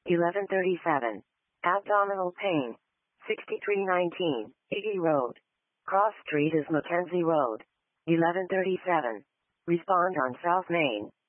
1137. Abdominal pain. 6319, 80 Road. Cross Street is Mackenzie Road. 1137. Respond on South Main.